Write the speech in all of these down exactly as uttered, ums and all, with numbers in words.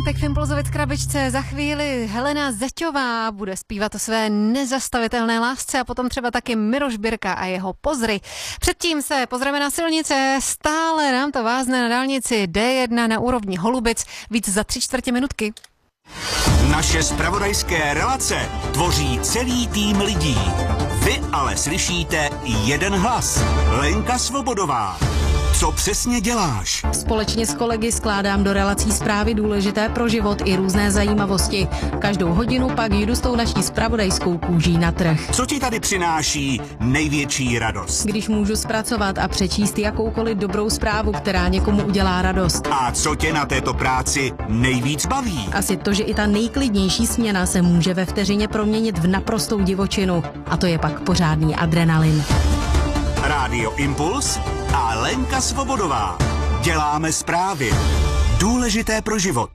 Pátek v Impulzovic krabičce. Za chvíli Helena Zeťová bude zpívat o své nezastavitelné lásce a potom třeba taky Miroš Birka a jeho Pozry. Předtím se pozrieme na silnice. Stále nám to vázne na dálnici D jedna na úrovni Holubic. Víc za tři čtvrtě minutky. Naše zpravodajské relace tvoří celý tým lidí. Vy ale slyšíte jeden hlas. Lenka Svobodová. Co přesně děláš? Společně s kolegy skládám do relací zprávy důležité pro život i různé zajímavosti. Každou hodinu pak jdu s tou naší zpravodajskou kůží na trh. Co ti tady přináší největší radost? Když můžu zpracovat a přečíst jakoukoliv dobrou zprávu, která někomu udělá radost. A co tě na této práci nejvíc baví? Asi to, že i ta nejklidnější směna se může ve vteřině proměnit v naprostou divočinu. A to je pak pořádný adrenalin. Rádio Impuls a Lenka Svobodová. Děláme zprávy. Důležité pro život.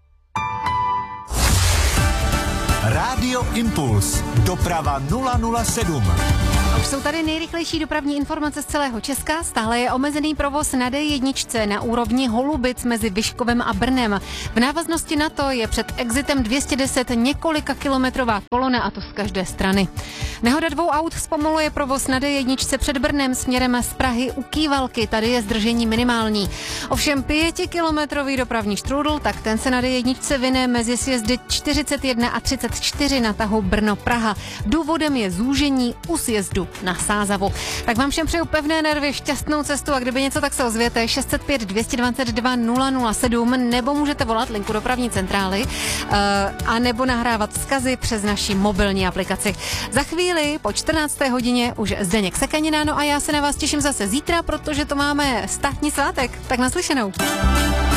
Rádio Impuls. Doprava nula nula sedm. Už jsou tady nejrychlejší dopravní informace z celého Česka. Stále je omezený provoz na D jedna na úrovni Holubic mezi Vyškovem a Brnem. V návaznosti na to je před exitem dvě stě deset několika kilometrová kolona, a to z každé strany. Nehoda dvou aut zpomaluje provoz na D jedna před Brnem směrem z Prahy u Kývalky. Tady je zdržení minimální. Ovšem pětikilometrový dopravní štrůdl, tak ten se na D jedna vine mezi sjezdy čtyřicet jedna a třicet čtyři na tahu Brno-Praha. Důvodem je zúžení u sjezdu na Sázavu. Tak vám všem přeju pevné nervy, šťastnou cestu a kdyby něco, tak se ozvěte šest set pět dvě dvacet dva nula nula sedm nebo můžete volat linku dopravní centrály uh, a nebo nahrávat vzkazy přes naši mobilní aplikaci. Za chvíli po čtrnácté hodině už Zdeněk Sekanina, no a já se na vás těším zase zítra, protože to máme státní svátek. Tak naslyšenou.